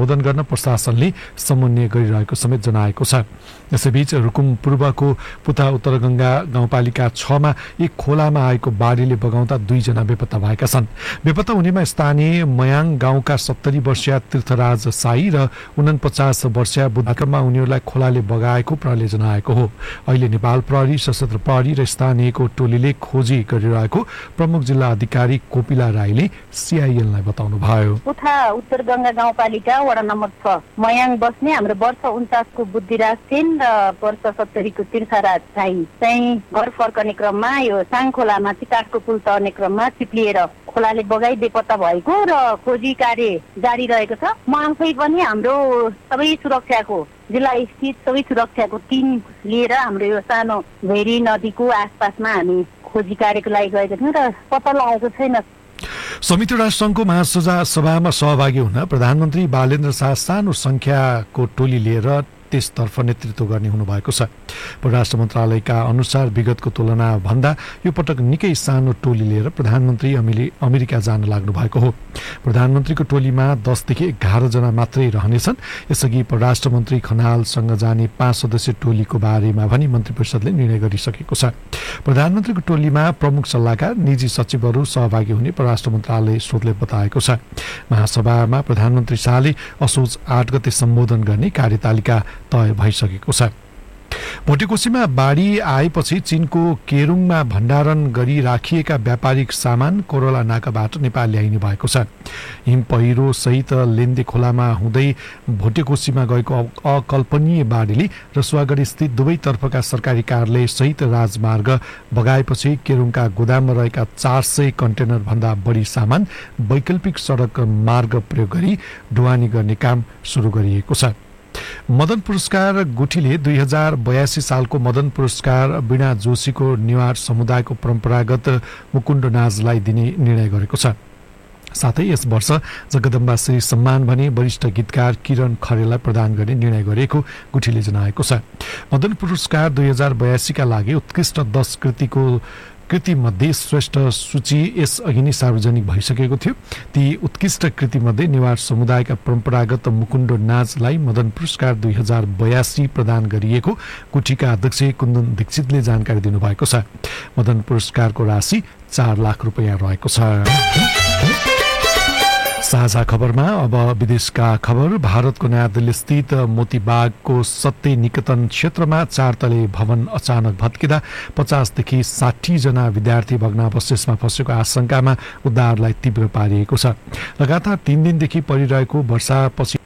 सम्बोधन गर्न प्रशासनले समन्वय गरिरहेको समेत जनाएको छ। यसैबीच रुकुम पूर्वको पुता उत्तरगंगा गाउँपालिका 6 मा एक खोलामा आएको बाढीले बगाउँदा 2 जना बेपत्ता भएका छन्। बेपत्ता हुनेमा स्थानीय मयाङ गाउँका 70 वर्षीय तीर्थराज साई र 49 वर्षीय बुद्धमा उनीहरूलाई खोलाले बगाएको प्रहरीले जनाएको हो। अहिले नेपाल प्रहरी, सशस्त्र प्रहरी र स्थानीयको टोलीले खोजी गरिरहेको प्रमुख जिल्ला अधिकारी कोपिला राईले सीआईएनलाई बताउनुभयो। पुथा उत्तरगंगा गाउँपालिका वडा नम्बर 6 मयाङ बस्ने हाम्रो वर्ष 49 को बुद्धिराज सेन र वर्ष 70 को तीर्थराज साई चाहिँ घर फर्कने क्रममा यो साङ खोलामा काठको पुल तर्ने क्रममा चिप्लिएर खोलाले बगाई बेपत्ता भएको र खोजी कार्य जारी रहेको छ। म आफै पनि हाम्रो सबै सुरक्षाको जिल्ला स्थित सबै सुरक्षाको टिम लिएर हाम्रो यो सानो भेरी नदीको आसपासमा हामी खोजी कार्यको लागि गएका थियौँ र पत्ता लागेको छैन। संयुक्त राष्ट्र संघको महासभामा सहभागी हुन प्रधानमन्त्री बालेन्द्र शाह सानो संख्याको टोली लिएर त्यसतर्फ नेतृत्व गर्ने हुनुभएको छ। परराष्ट्र मन्त्रालयका अनुसार विगतको तुलना भन्दा यो पटक निकै सानो टोली लिएर प्रधानमन्त्री अमेरिका जान लाग्नु भएको हो। प्रधानमन्त्रीको टोलीमा 10 देखि 11 जना मात्रै रहनेछन्। यसअघि परराष्ट्र मन्त्री खनालसँग जाने 5 सदस्यीय टोलीको बारेमा पनि मन्त्री परिषदले निर्णय गरिसकेको छ। प्रधानमन्त्रीको टोलीमा प्रमुख सल्लाहकार, निजी सचिवहरू सहभागी हुने परराष्ट्र मन्त्रालय स्रोतले बताएको छ। महासभामा प्रधानमन्त्री शाहले असोज 8 गते सम्बोधन गर्ने कार्यतालिका तय भइसकेको छ। भोटेकोसीमा बाढी आएपछि चीनको केरुङमा भण्डारण गरी राखिएका व्यापारिक सामान कोरोला नाकाबाट नेपाल ल्याइने भएको छ। हिम पहिरो सहित लेन्दे खोलामा हुँदै भोटेकोसीमा गएको अकल्पनीय बाढीले रसुवागढी स्थित दुवैतर्फका सरकारी कार्यालय सहित राजमार्ग बगाएपछि केरुङका गोदाममा रहेका 400 कन्टेनर भन्दा बढी सामान वैकल्पिक सडक मार्ग प्रयोग गरी ढुवानी गर्ने काम सुरु गरिएको छ। मदन पुरस्कार गुठीले 2082 सालको मदन पुरस्कार वीणा जोशीको नेवार समुदायको परम्परागत मुकुण्ड नाचलाई दिने निर्णय गरेको छ। साथै यस वर्ष जगदम्बा श्री सम्मान भने वरिष्ठ गीतकार किरण खरेललाई प्रदान गर्ने निर्णय गरेको गुठीले जनाएको छ। मदन पुरस्कार 2082 का लागि उत्कृष्ट 10 कृति मध्ये श्रेष्ठ सूची यस अघि नै सार्वजनिक भइसकेको थियो। ती उत्कृष्ट कृति मध्ये नेवार समुदायका परम्परागत मुकुण्ड नाचलाई मदन पुरस्कार 2082 प्रदान गरिएको गुठीका अध्यक्ष कुन्दन दीक्षितले जानकारी दिनुभएको छ। मदन पुरस्कारको राशि 4 लाख रुपैयाँ रहेको छ। साझा खबरमा अब विदेशका खबर। भारतको नयाँ दिल्ली स्थित मोतीबागको सत्य निकेतन क्षेत्रमा 4 तले भवन अचानक भत्किँदा 50 देखि 60 जना विद्यार्थी भग्नावशेषमा फसेको आशंकामा उद्धारलाई तीव्र पारिएको छ। लगातार 3 दिनदेखि परिरहेको वर्षापछि